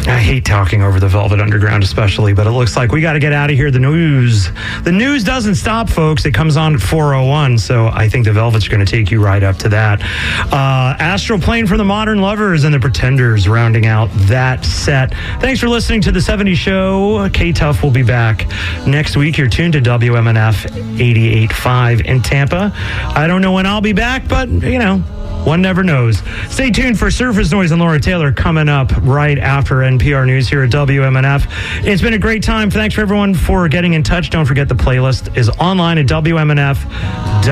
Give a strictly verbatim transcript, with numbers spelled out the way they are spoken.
I hate talking over the Velvet Underground especially, but it looks like we got to get out of here. The news. The news doesn't stop, folks. It comes on at four oh one, so I think the Velvet's going to take you right up to that. Uh, Astral Plane from the Modern Lovers and the Pretenders rounding out that set. Thanks for listening to the seventies Show. K-Tuff will be back next week. You're tuned to W M N F eighty-eight point five in Tampa. I don't know when I'll be back, but, you know, one never knows. Stay tuned for Surface Noise and Laura Taylor coming up right after N P R News here at W M N F. It's been a great time. Thanks for everyone for getting in touch. Don't forget the playlist is online at W M N F dot com.